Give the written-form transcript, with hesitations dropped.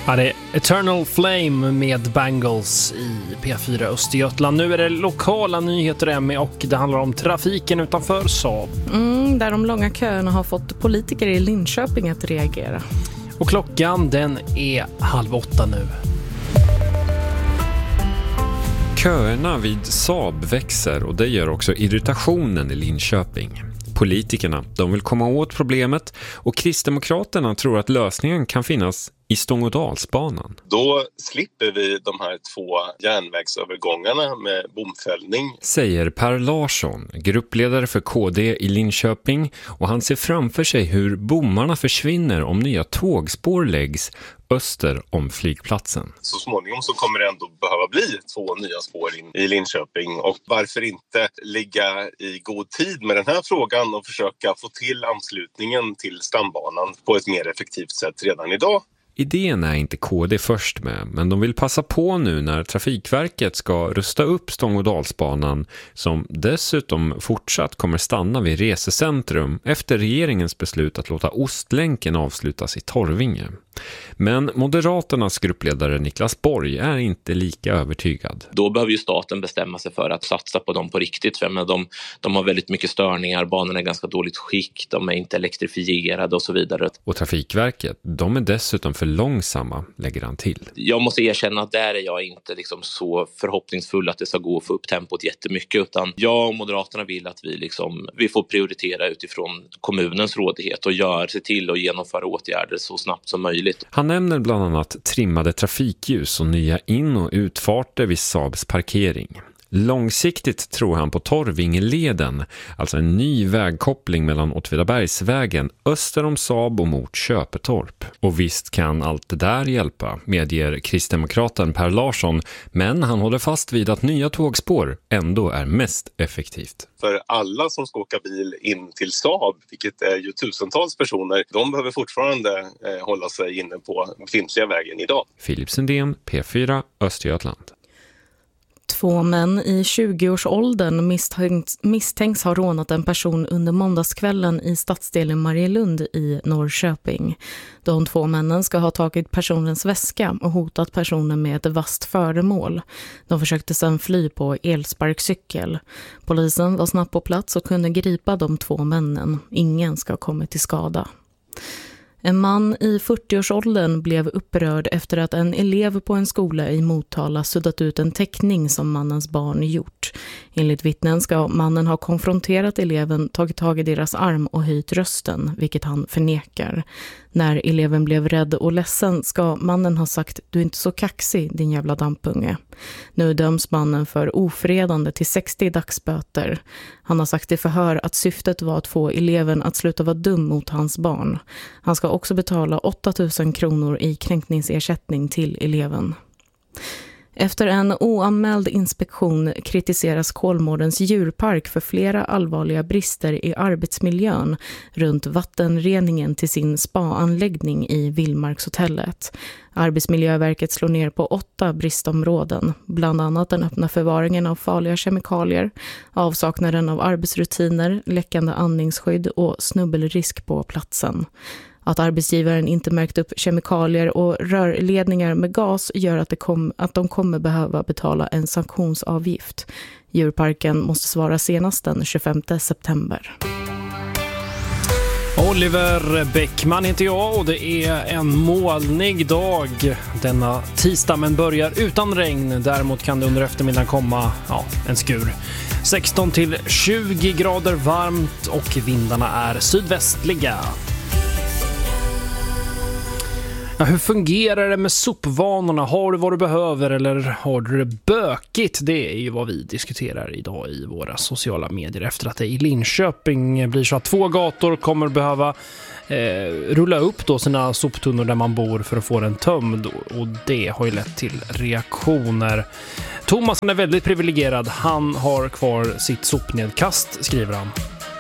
Ja, det är Eternal Flame med Bangles i P4 Östergötland. Nu är det lokala nyheter, Emmy, och det handlar om trafiken utanför Saab. Där de långa köerna har fått politiker i Linköping att reagera. Och klockan, den är 7:30 nu. Köerna vid Saab växer och det gör också irritationen i Linköping. Politikerna, de vill komma åt problemet och Kristdemokraterna tror att lösningen kan finnas i Stångådalsbanan. Då slipper vi de här 2 järnvägsövergångarna med bomfällning. Säger Per Larsson, gruppledare för KD i Linköping, och han ser framför sig hur bommarna försvinner om nya tågspår läggs öster om flygplatsen. Så småningom så kommer det ändå behöva bli 2 nya spår in i Linköping, och varför inte ligga i god tid med den här frågan och försöka få till anslutningen till stambanan på ett mer effektivt sätt redan idag. Idén är inte KD först med, men de vill passa på nu när Trafikverket ska rusta upp Stångådalsbanan, som dessutom fortsatt kommer stanna vid resecentrum efter regeringens beslut att låta Ostlänken avslutas i Torvinge. Men Moderaternas gruppledare Niklas Borg är inte lika övertygad. Då behöver ju staten bestämma sig för att satsa på dem på riktigt. För de har väldigt mycket störningar, banorna är ganska dåligt skick, de är inte elektrifierade och så vidare. Och Trafikverket, de är dessutom för långsamma, lägger han till. Jag måste erkänna att där är jag inte så förhoppningsfull att det ska gå att få upp tempot jättemycket, utan jag och Moderaterna vill att vi får prioritera utifrån kommunens rådighet och se till att genomföra åtgärder så snabbt som möjligt. Han nämner bland annat trimmade trafikljus och nya in- och utfarter vid Saabs parkering. Långsiktigt tror han på Torvingeleden, alltså en ny vägkoppling mellan Åtvidabergsvägen öster om Saab och mot Köpetorp. Och visst kan allt det där hjälpa, medger kristdemokraten Per Larsson, men han håller fast vid att nya tågspår ändå är mest effektivt. För alla som ska åka bil in till Saab, vilket är ju tusentals personer, de behöver fortfarande hålla sig inne på befintliga vägen idag. Filip Sundén, P4 Östergötland. 2 män i 20-årsåldern misstänks ha rånat en person under måndagskvällen i stadsdelen Marielund i Norrköping. De 2 männen ska ha tagit personens väska och hotat personen med ett vasst föremål. De försökte sedan fly på elsparkcykel. Polisen var snabbt på plats och kunde gripa de 2 männen. Ingen ska ha kommit till skada. En man i 40-årsåldern blev upprörd efter att en elev på en skola i Motala suddat ut en teckning som mannens barn gjort. Enligt vittnen ska mannen ha konfronterat eleven, tagit tag i deras arm och höjt rösten, vilket han förnekar. När eleven blev rädd och ledsen ska mannen ha sagt: "Du är inte så kaxig, din jävla dampunge." Nu döms mannen för ofredande till 60 dagsböter. Han har sagt i förhör att syftet var att få eleven att sluta vara dum mot hans barn. Han ska också betala 8 000 kronor i kränkningsersättning till eleven. Efter en oanmäld inspektion kritiseras Kolmårdens djurpark för flera allvarliga brister i arbetsmiljön runt vattenreningen till sin spa-anläggning i Vildmarkshotellet. Arbetsmiljöverket slår ner på 8 bristområden, bland annat den öppna förvaringen av farliga kemikalier, avsaknaden av arbetsrutiner, läckande andningsskydd och snubbelrisk på platsen. Att arbetsgivaren inte märkt upp kemikalier och rörledningar med gas gör att de kommer behöva betala en sanktionsavgift. Djurparken måste svara senast den 25 september. Oliver Bäckman heter jag och det är en molnig dag denna tisdag, men börjar utan regn. Däremot kan det under eftermiddagen komma en skur. 16 till 20 grader varmt och vindarna är sydvästliga. Ja, hur fungerar det med sopvanorna? Har du vad du behöver eller har du det bökigt? Det är ju vad vi diskuterar idag i våra sociala medier efter att det i Linköping blir så att 2 gator kommer behöva rulla upp då sina soptunnor där man bor för att få den tömd, och det har ju lett till reaktioner. Thomas är väldigt privilegierad. Han har kvar sitt sopnedkast, skriver han.